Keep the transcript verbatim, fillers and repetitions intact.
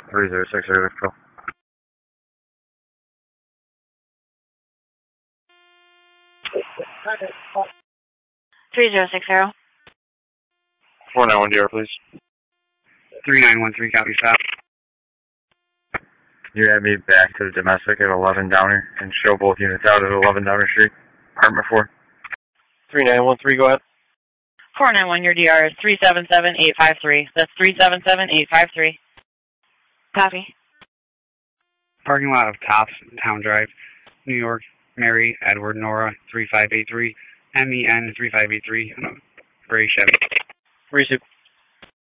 three zero six zero, let's go. three zero six zero. four nine one D R, please. three nine one three, copy, stop. You have me back to the domestic at eleven Downer and show both units out at eleven Downer Street, apartment four. three nine one three, go ahead. four nine one, your D R is three seven seven eight five three. That's three seven seven eight five three. Copy. Parking lot of Tops, Town Drive, New York, Mary, Edward, Nora, three five eight three, M E N three five eight three, gray Chevy. Receive.